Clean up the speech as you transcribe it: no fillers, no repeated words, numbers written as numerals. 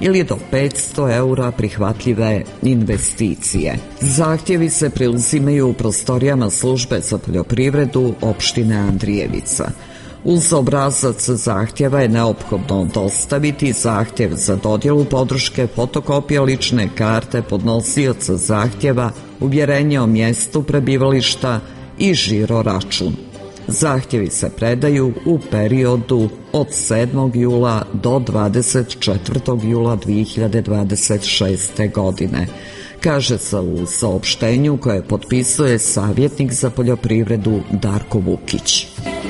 ili do 500 eura prihvatljive investicije. Zahtjevi se preuzimaju u prostorijama službe za poljoprivredu opštine Andrijevica. Uz obrazac zahtjeva je neophodno dostaviti zahtjev za dodjelu podrške, fotokopija lične karte podnosioca zahtjeva, uvjerenje o mjestu prebivališta i žiro račun. Zahtjevi se predaju u periodu od 7. jula do 24. jula 2026. godine, kaže se u saopštenju koje potpisuje savjetnik za poljoprivredu Darko Vukić.